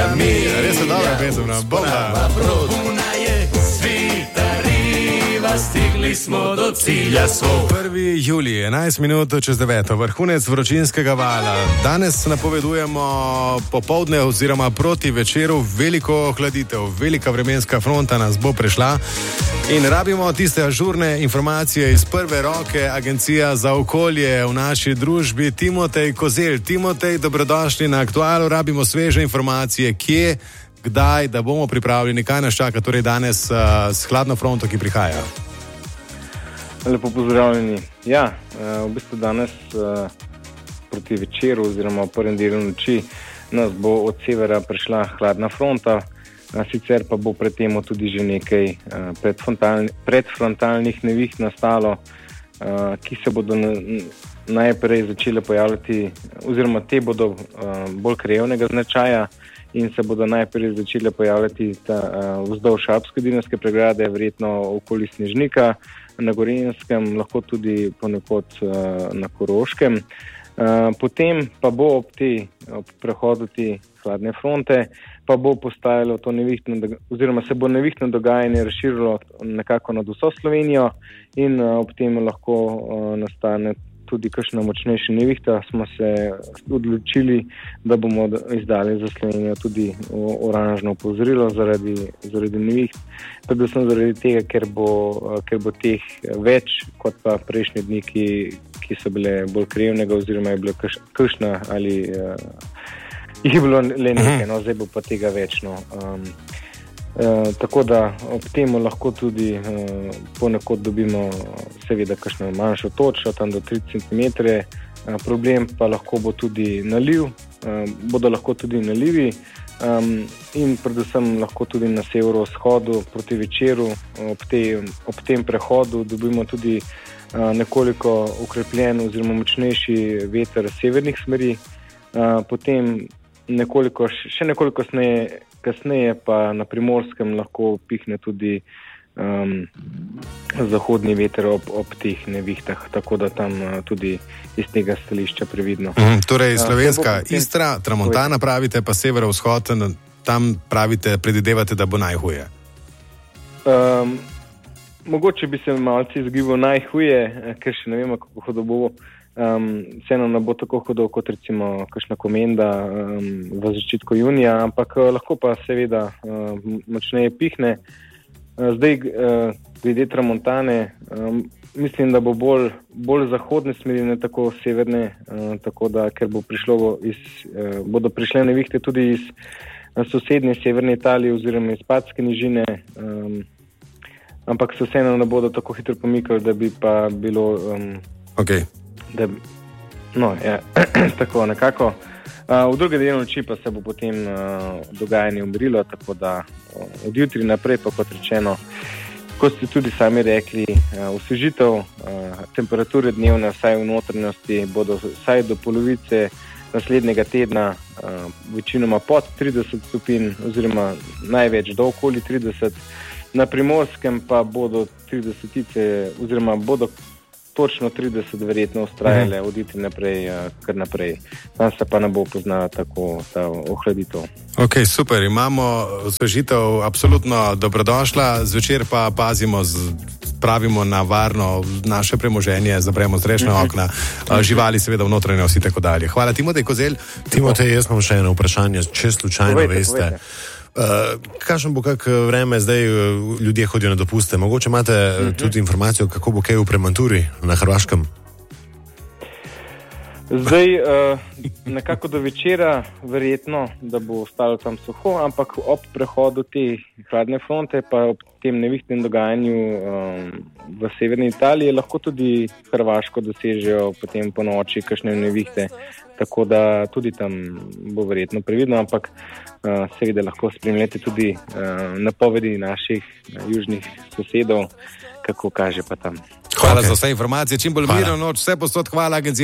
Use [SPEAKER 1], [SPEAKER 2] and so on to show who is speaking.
[SPEAKER 1] mia, res je dobra pesem, no, bomba.
[SPEAKER 2] Una je svita riva, stigli smo do cilja svoj.
[SPEAKER 1] 1. julij, 11 minut čez 9, vrhunec vročinskega vala. Danes napovedujemo popoldne oziroma proti večeru veliko ohladitev, velika vremenska fronta nas bo prešla in rabimo tiste ažurne informacije iz prve roke. Agencija za okolje v naši družbi, Timotej Kozelj. Timotej, dobrodošli na Aktualu, rabimo sveže informacije, kje, kdaj, da bomo pripravljeni, kaj nas čaka torej danes s hladno fronto, ki prihaja.
[SPEAKER 3] Lepo pozdravljeni. Ja, v bistvu danes proti večeru oziroma v prvem delu noči nas bo od severa prišla hladna fronta, sicer pa bo pred temo tudi že nekaj predfrontalnih neviht nastalo, ki se bodo najprej začele pojavljati, oziroma te bodo bolj krajevnega značaja in se bodo najprej začele pojavljati vzdolž alpsko-dinarske pregrade, verjetno okoli Snežnika, na Gorenjskem, lahko tudi ponekod na Koroškem. Potem pa bo ob prehodu te hladne fronte pa bo postajalo to nevihtno, oziroma se bo nevihtno dogajanje razširilo nekako nad vso Slovenijo in ob tem lahko nastane tudi kakšna močnejša nevihta. Smo se odločili, da bomo izdali za Slovenijo tudi oranžno opozorilo zaradi neviht, predvsem zaradi tega, ker bo teh več kot pa prejšnji dni, ki so bile bolj krajevnega, oziroma je bila kakšna ali jih je bilo le nekaj, no, zdaj bo pa tega več. No. Tako da ob tem lahko tudi ponekod dobimo seveda kakšno manjšo točo, tam do 3 cm. Problem pa lahko bo tudi naliv, bodo lahko tudi nalivi in predvsem lahko tudi na severovzhodu proti večeru ob tem prehodu dobimo tudi nekoliko ukrepljen oziroma močnejši veter severnih smeri, potem še nekoliko kasneje pa na Primorskem lahko pihne tudi zahodni veter ob teh nevihtah, tako da tam tudi iz tega stališča previdno.
[SPEAKER 1] Torej slovenska Istra, Tramontana pravite, pa severovzhod, tam pravite, predvidevate, da bo najhuje?
[SPEAKER 3] Mogoče bi se malce izgibal najhuje, ker še ne vemo, kako hudo bo. Vseeno ne bo tako hudo kot recimo kakšna Komenda v začetku junija, ampak lahko pa seveda močneje pihne. Zdaj glede Tramontane mislim, da bo bolj zahodne smeri, ne tako severne, tako da ker bodo prišle nevihte tudi iz sosednje severne Italije oziroma iz Patske nižine, ampak se vseeno ne bodo tako hitro pomikali, da bi pa bilo tako nekako. V druge delu noči pa se bo potem dogajanje umirilo, tako da od jutri naprej pa, kot rečeno, kot ste tudi sami rekli, osvežitev, temperature dnevne vsaj v notranjosti bodo vsaj do polovice naslednjega tedna večinoma pod 30 stopinj oziroma največ do okoli 30. Na Primorskem pa bodo 30 oziroma bodo točno 30 verjetno ustrajale od jutri naprej, kar naprej. Tam se pa ne bo poznala tako ta ohladitev.
[SPEAKER 1] Ok, super, imamo osvežitev absolutno dobrodošla, zvečer pa pazimo, pravimo na varno naše premoženje, zapremo strešna okna, živali seveda v notranjosti in tako dalje. Hvala, Timotej Kozelj.
[SPEAKER 4] Timotej, jaz imam še eno vprašanje, če slučajno veste. Kakšno bo vreme zdaj, ljudje hodijo na dopuste? Mogoče imate tudi informacijo, kako bo kaj v Premanturi na Hrvaškem?
[SPEAKER 3] Zdaj, nekako do večera verjetno, da bo ostalo tam suho, ampak ob prehodu te hladne fronte pa ob tem nevihtnem dogajanju v severni Italiji lahko tudi Hrvaško dosežejo potem po noči kakšne nevihte, tako da tudi tam bo verjetno previdno, ampak seveda lahko spremljate tudi napovedi naših južnih sosedov, kako kaže pa tam.
[SPEAKER 1] Hvala za vse informacije, čim bolj mirno noč, vse posod, hvala agenciji.